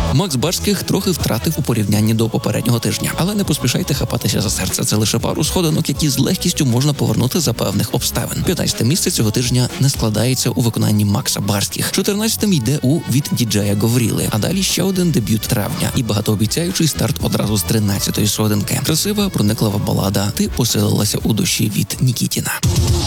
Макс Барських трохи втратив у порівнянні до попереднього тижня, але не поспішайте хапатися за серце. Це лише пару сходинок, які з легкістю можна повернути за певних обставин. 15-те місце цього тижня не складається у виконанні Макса Барських. 14-тим йде у від діджея Говріли, а далі ще один дебют травня і багатообіцяючий старт одразу з 13-ї сходинки. Красива, прониклива балада «Ти поселилася у душі» від Нікітіна.